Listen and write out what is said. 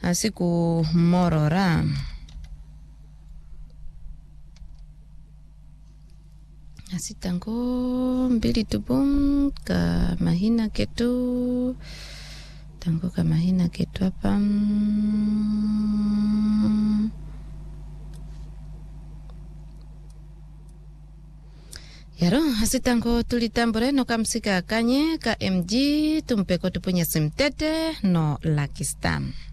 asiku morora. Asitango mbili tubum ka mahina ketu. Tango ka mahina ketu hapa. Yaro, asitango tulitambore no kamsika kanye ka MG tumpeko tupunya simtete no Lakistan.